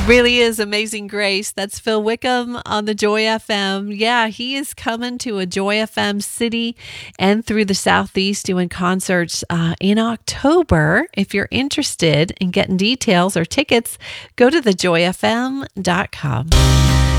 Really is Amazing Grace. That's Phil Wickham on the Joy FM. Yeah, he is coming to a Joy FM city and through the Southeast doing concerts in October. If you're interested in getting details or tickets, go to thejoyfm.com.